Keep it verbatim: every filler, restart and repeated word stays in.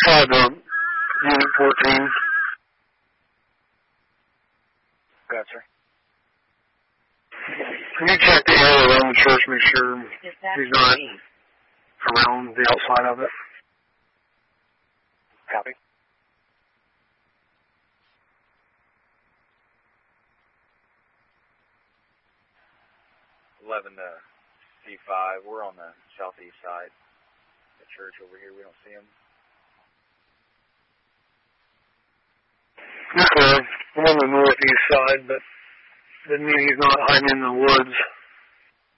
five to Unit fourteen. Gotcha. Can you check the area around the church, make sure he's not around the outside of it? Copy. eleven to C five. We're on the southeast side. The church over here, we don't see him. Okay. I'm on the northeast side, but doesn't mean he's not hiding in the woods.